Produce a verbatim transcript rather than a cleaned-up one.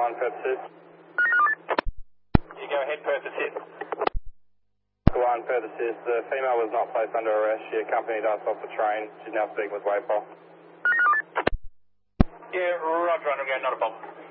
one, purposes. You go ahead, purposes. One, purposes. The female was not placed under arrest. She accompanied us off the train. She's now speaking with Waypol. Yeah, roger, underground, not a problem.